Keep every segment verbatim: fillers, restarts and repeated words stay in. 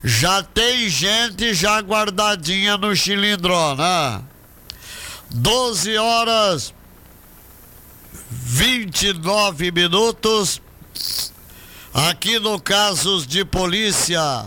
Já tem gente já guardadinha no cilindrão, né? doze horas vinte e nove minutos. Aqui no Casos de Polícia.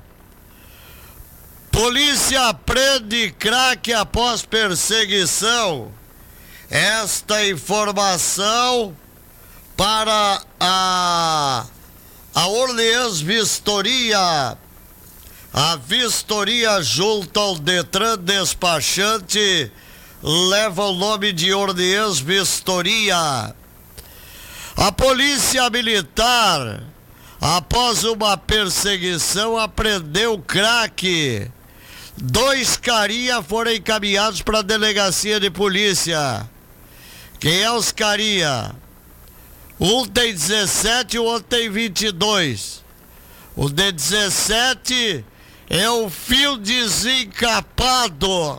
Polícia prende crack após perseguição. Esta informação para a, a Orleans Vistoria. A vistoria junto ao Detran Despachante leva o nome de Orleans Vistoria. A polícia militar, após uma perseguição, apreendeu crack. Dois carinha foram encaminhados para a delegacia de polícia. Quem é os carinha? Um tem dezessete e o outro tem vinte e dois. O de dezessete é o fio desencapado.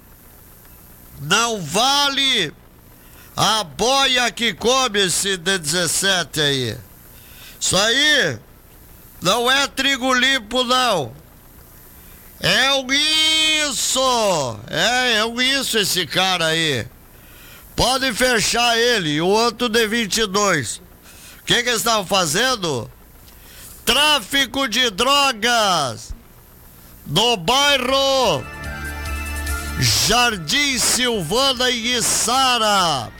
Não vale a boia que come esse de dezessete aí. Isso aí não é trigo limpo, não. É um isso. É, é um isso esse cara aí. Pode fechar ele. E o outro de vinte e dois. O que que eles estavam fazendo? Tráfico de drogas no bairro Jardim Silvana e Içara.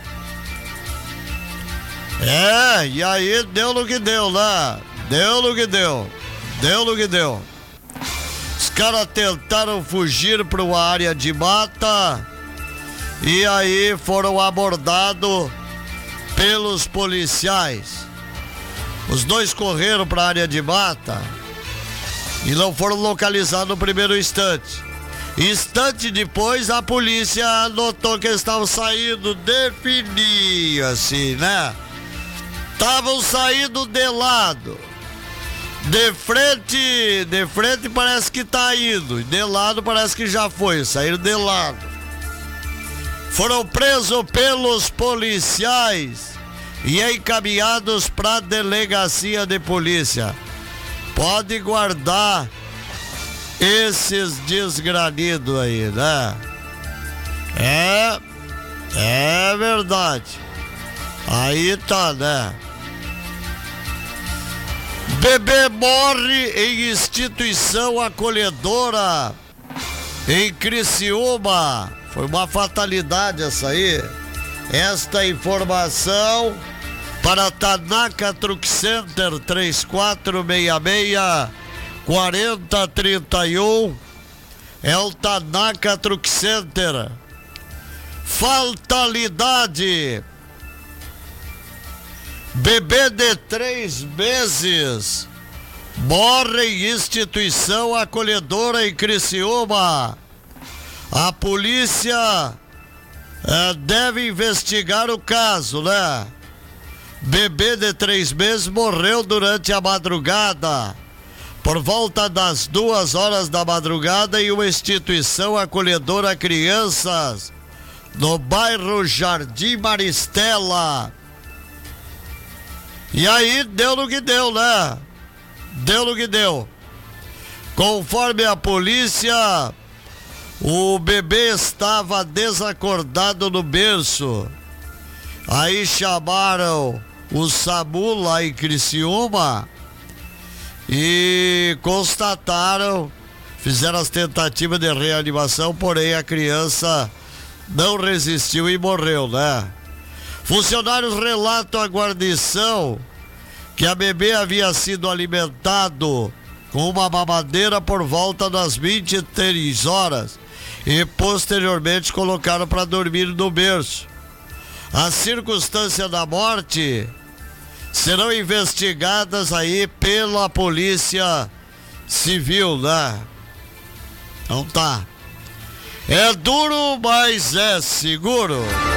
É, e aí deu no que deu lá. Deu no que deu. Deu no que deu. Os caras tentaram fugir para uma área de mata e aí foram abordados pelos policiais. Os dois correram para a área de mata e não foram localizados no primeiro instante. Instante depois, a polícia notou que eles estavam saindo de fininho, assim, né? Estavam saindo de lado. De frente, de frente parece que tá indo. E de lado parece que já foi. Saíram de lado. Foram presos pelos policiais e encaminhados para a delegacia de polícia. Pode guardar esses desgranidos aí, né? É, é verdade. Aí tá, né? Bebê morre em instituição acolhedora em Criciúma. Foi uma fatalidade essa aí. Esta informação para Tanaka Truck Center três quatro seis seis quatro zero três um. É o Tanaka Truck Center. Fatalidade. Bebê de três meses morre em instituição acolhedora em Criciúma. A polícia é, deve investigar o caso, né? Bebê de três meses morreu durante a madrugada, por volta das duas horas da madrugada, em uma instituição acolhedora a crianças no bairro Jardim Maristela. E aí deu no que deu, né? Deu no que deu. Conforme a polícia, o bebê estava desacordado no berço. Aí chamaram o SAMU lá em Criciúma e constataram, fizeram as tentativas de reanimação, porém a criança não resistiu e morreu, né? Funcionários relatam à guarnição que a bebê havia sido alimentado com uma mamadeira por volta das vinte e três horas e posteriormente colocaram para dormir no berço. As circunstâncias da morte serão investigadas aí pela Polícia Civil, né? Então tá. É duro, mas é seguro.